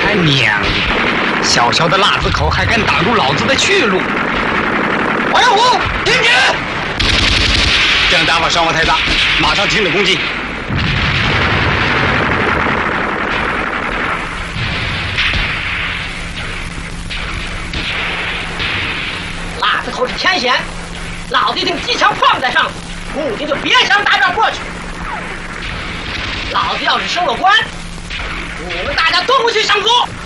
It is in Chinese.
他娘的！小小的辣子口还敢挡住老子的去路！王耀武，停止！这样打法伤亡太大，马上停止攻击。 辣子口是天险，老子一定机枪放在上头，目的就别想打这过去。老子要是升了官，你们大家都不许上诉。